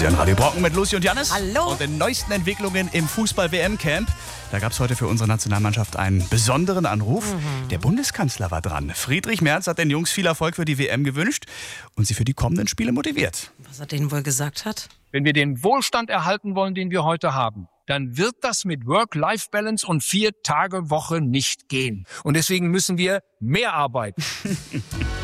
Sie hören Radio Brocken mit Lucy und Jannis. Hallo. Und den neuesten Entwicklungen im Fußball-WM-Camp. Da gab es heute für unsere Nationalmannschaft einen besonderen Anruf. Der Bundeskanzler war dran. Friedrich Merz hat den Jungs viel Erfolg für die WM gewünscht und sie für die kommenden Spiele motiviert. Was er denen wohl gesagt hat? Wenn wir den Wohlstand erhalten wollen, den wir heute haben, dann wird das mit Work-Life-Balance und 4-Tage-Woche nicht gehen. Und deswegen müssen wir mehr arbeiten.